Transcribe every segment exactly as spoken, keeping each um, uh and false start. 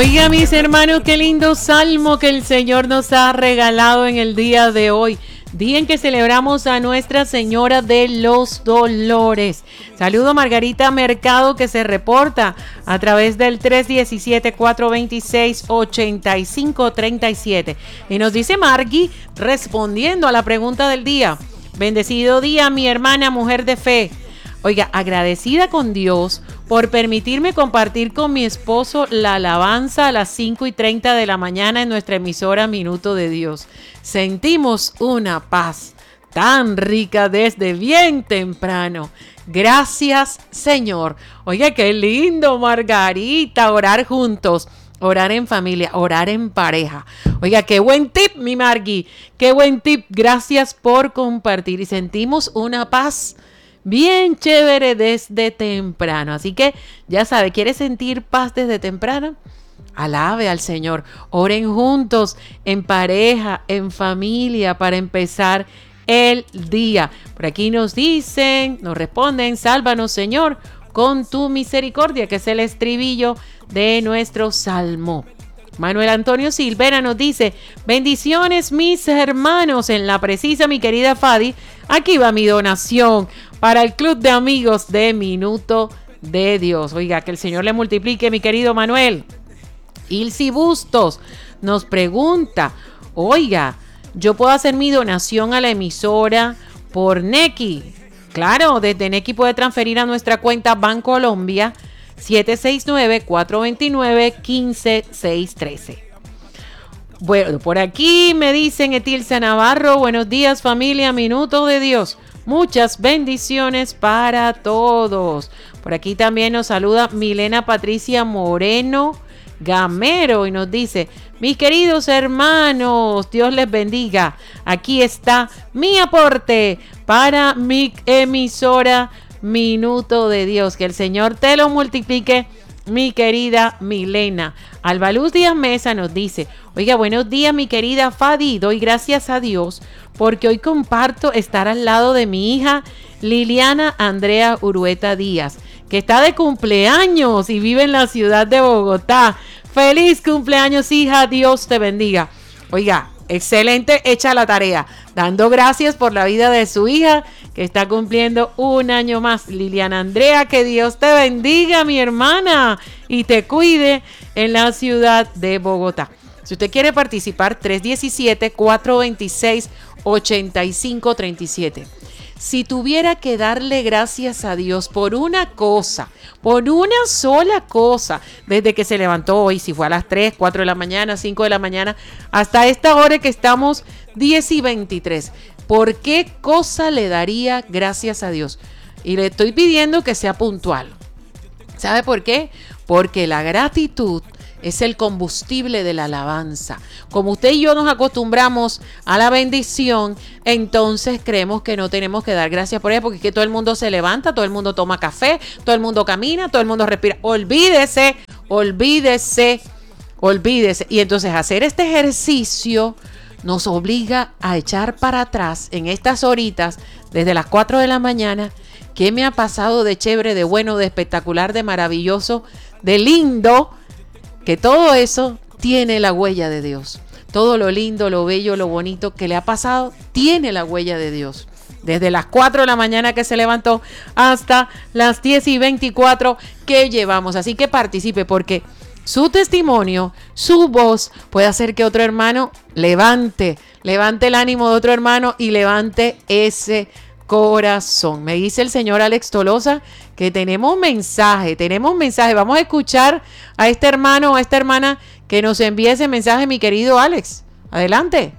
Oiga, mis hermanos, qué lindo salmo que el Señor nos ha regalado en el día de hoy, día en que celebramos a Nuestra Señora de los Dolores. Saludo a Margarita Mercado, que se reporta a través del tres uno siete, cuatro dos seis, ocho cinco tres siete. Y nos dice Margui, respondiendo a la pregunta del día: bendecido día, mi hermana mujer de fe. Oiga, agradecida con Dios por permitirme compartir con mi esposo la alabanza a las cinco y treinta de la mañana en nuestra emisora Minuto de Dios. Sentimos una paz tan rica desde bien temprano. Gracias, Señor. Oiga, qué lindo, Margarita, orar juntos. Orar en familia, orar en pareja. Oiga, qué buen tip, mi Margui. Qué buen tip. Gracias por compartir. Y sentimos una paz bien chévere desde temprano. Así que ya sabe, ¿quiere sentir paz desde temprano? Alabe al Señor. Oren juntos, en pareja, en familia, para empezar el día. Por aquí nos dicen, nos responden: sálvanos, Señor, con tu misericordia, que es el estribillo de nuestro salmo. Manuel Antonio Silvera nos dice: bendiciones, mis hermanos, en la precisa, mi querida Fadi. Aquí va mi donación para el Club de Amigos de Minuto de Dios. Oiga, que el Señor le multiplique, mi querido Manuel. Ilsi Bustos nos pregunta: oiga, ¿yo puedo hacer mi donación a la emisora por Nequi? Claro, desde Nequi puede transferir a nuestra cuenta Bancolombia siete seis nueve, cuatro dos nueve, uno cinco seis uno. Bueno, por aquí me dicen Etilsa Navarro: buenos días, familia Minuto de Dios. Muchas bendiciones para todos. Por aquí también nos saluda Milena Patricia Moreno Gamero y nos dice: mis queridos hermanos, Dios les bendiga. Aquí está mi aporte para mi emisora Minuto de Dios. Que el Señor te lo multiplique, mi querida Milena. Albaluz Díaz Mesa nos dice: oiga, buenos días, mi querida Fadi. Doy gracias a Dios porque hoy comparto estar al lado de mi hija Liliana Andrea Urueta Díaz, que está de cumpleaños y vive en la ciudad de Bogotá. Feliz cumpleaños, hija. Dios te bendiga. Oiga, excelente, hecha la tarea, dando gracias por la vida de su hija, que está cumpliendo un año más. Liliana Andrea, que Dios te bendiga, mi hermana, y te cuide en la ciudad de Bogotá. Si usted quiere participar, tres uno siete, cuatro dos seis, ocho cinco tres siete. Si tuviera que darle gracias a Dios por una cosa, por una sola cosa, desde que se levantó hoy, si fue a las tres, cuatro de la mañana, cinco de la mañana, hasta esta hora que estamos diez y veintitrés, ¿por qué cosa le daría gracias a Dios? Y le estoy pidiendo que sea puntual. ¿Sabe por qué? Porque la gratitud es el combustible de la alabanza. Como usted y yo nos acostumbramos a la bendición, entonces creemos que no tenemos que dar gracias por ella, porque es que todo el mundo se levanta, todo el mundo toma café, todo el mundo camina, todo el mundo respira. Olvídese, olvídese, olvídese. Y entonces hacer este ejercicio nos obliga a echar para atrás en estas horitas, desde las cuatro de la mañana. ¿Qué me ha pasado de chévere, de bueno, de espectacular, de maravilloso, de lindo? Que todo eso tiene la huella de Dios. Todo lo lindo, lo bello, lo bonito que le ha pasado tiene la huella de Dios. Desde las cuatro de la mañana que se levantó hasta las diez y veinticuatro que llevamos. Así que participe, porque su testimonio, su voz puede hacer que otro hermano levante, levante el ánimo de otro hermano y levante ese corazón. Me dice el señor Alex Tolosa que tenemos mensaje, tenemos mensaje. Vamos a escuchar a este hermano o a esta hermana que nos envíe ese mensaje, mi querido Alex. Adelante.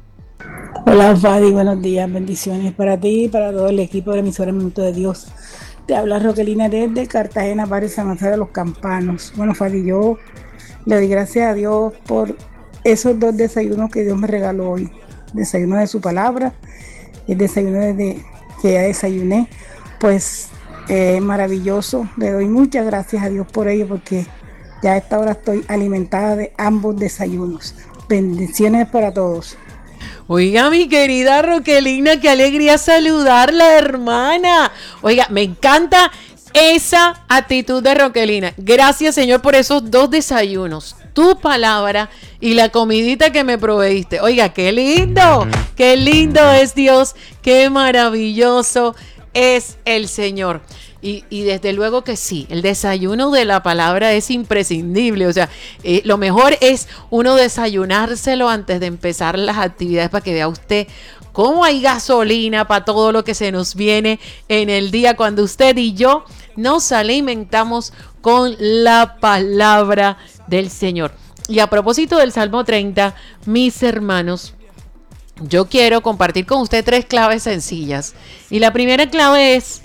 Hola, Fadi, buenos días, bendiciones para ti y para todo el equipo de la emisora Minuto de Dios. Te habla Roquelina desde Cartagena, Barrio San José de los Campanos. Bueno, Fadi, yo le doy gracias a Dios por esos dos desayunos que Dios me regaló hoy. Desayuno de su palabra, el desayuno desde que ya desayuné, pues eh, maravilloso. Le doy muchas gracias a Dios por ello, porque ya a esta hora estoy alimentada de ambos desayunos. Bendiciones para todos. Oiga, mi querida Roquelina, qué alegría saludarla, hermana. Oiga, me encanta esa actitud de Roquelina. Gracias, Señor, por esos dos desayunos tu palabra y la comidita que me proveíste. Oiga, qué lindo, qué lindo es Dios, qué maravilloso es el Señor. Y, y desde luego que sí, el desayuno de la palabra es imprescindible. O sea, eh, lo mejor es uno desayunárselo antes de empezar las actividades para que vea usted cómo hay gasolina para todo lo que se nos viene en el día cuando usted y yo nos alimentamos con la palabra del Señor. Y a propósito del Salmo treinta, mis hermanos, yo quiero compartir con usted tres claves sencillas. Y la primera clave es: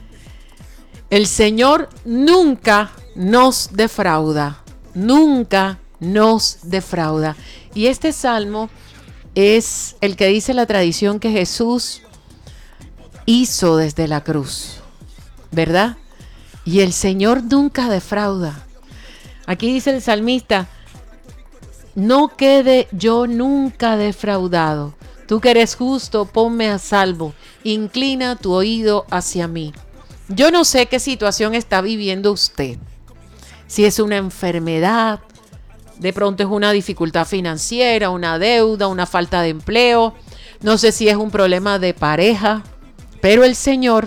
el Señor nunca nos defrauda, nunca nos defrauda. Y este salmo es el que dice la tradición que Jesús hizo desde la cruz, ¿verdad? Y el Señor nunca defrauda. Aquí dice el salmista: no quede yo nunca defraudado. Tú que eres justo, ponme a salvo. Inclina tu oído hacia mí. Yo no sé qué situación está viviendo usted. Si es una enfermedad, de pronto es una dificultad financiera, una deuda, una falta de empleo. No sé si es un problema de pareja, pero el Señor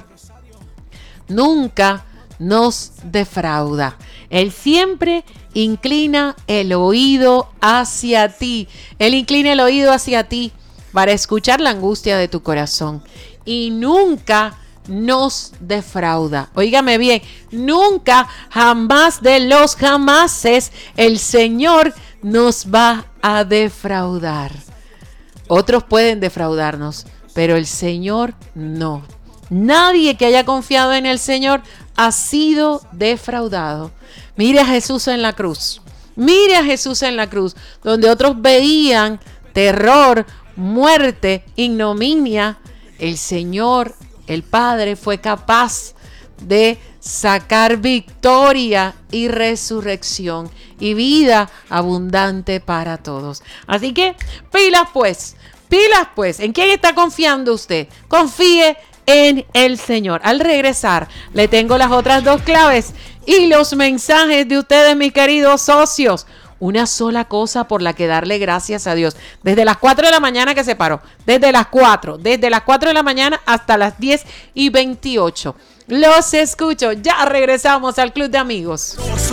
nunca nos defrauda. Él siempre inclina el oído hacia ti. Él inclina el oído hacia ti para escuchar la angustia de tu corazón. Y nunca nos defrauda. Óigame bien, nunca, jamás de los jamases, el Señor nos va a defraudar. Otros pueden defraudarnos, pero el Señor no. Nadie que haya confiado en el Señor ha sido defraudado. Mire a Jesús en la cruz. Mire a Jesús en la cruz, donde otros veían terror, muerte, ignominia. El Señor, el Padre, fue capaz de sacar victoria y resurrección y vida abundante para todos. Así que pilas pues, pilas pues. ¿En quién está confiando usted? Confíe en el Señor. Al regresar, le tengo las otras dos claves y los mensajes de ustedes, mis queridos socios. Una sola cosa por la que darle gracias a Dios. Desde las cuatro de la mañana que se paró. Desde las cuatro. Desde las cuatro de la mañana hasta las diez y veintiocho. Los escucho. Ya regresamos al Club de Amigos.